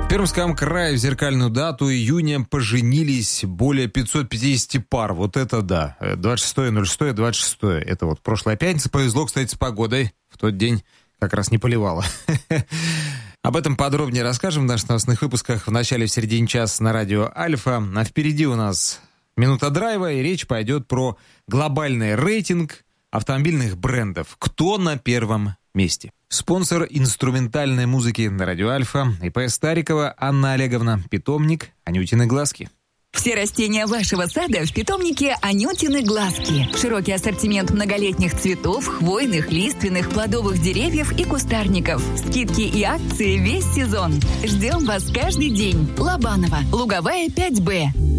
Пермском крае в зеркальную дату июня поженились более 550 пар. Вот это да. 26.06.26. Это вот прошлая пятница. Повезло, кстати, с погодой. В тот день как раз не поливало. Об этом подробнее расскажем в наших новостных выпусках в начале и в середине часа на радио Альфа. А впереди у нас минута драйва, и речь пойдет про глобальный рейтинг автомобильных брендов. Кто на первом месте? Спонсор инструментальной музыки на радио Альфа, ИП Старикова Анна Олеговна, питомник «Анютины глазки». Все растения вашего сада в питомнике «Анютины глазки». Широкий ассортимент многолетних цветов, хвойных, лиственных, плодовых деревьев и кустарников. Скидки и акции весь сезон. Ждем вас каждый день. Лобанова, Луговая, 5Б.